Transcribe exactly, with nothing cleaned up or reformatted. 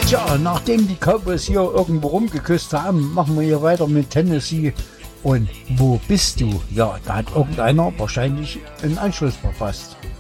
Tja, nachdem die Cowboys hier irgendwo rumgeküsst haben, machen wir hier weiter mit Tennessee. Und wo bist du? Ja, da hat irgendeiner wahrscheinlich einen Anschluss verpasst.